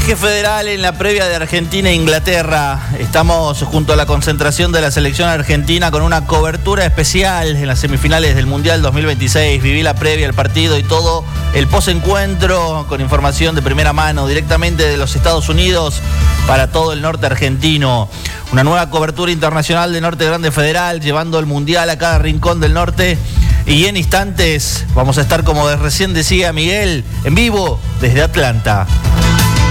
Eje Federal en la previa de Argentina e Inglaterra. Estamos junto a la concentración de la selección argentina con una cobertura especial en las semifinales del Mundial 2026. Viví la previa, el partido y todo el posencuentro con información de primera mano directamente de los Estados Unidos para todo el norte argentino. Una nueva cobertura internacional de Norte Grande Federal, llevando el Mundial a cada rincón del norte. Y en instantes vamos a estar, como recién decía Miguel, en vivo desde Atlanta.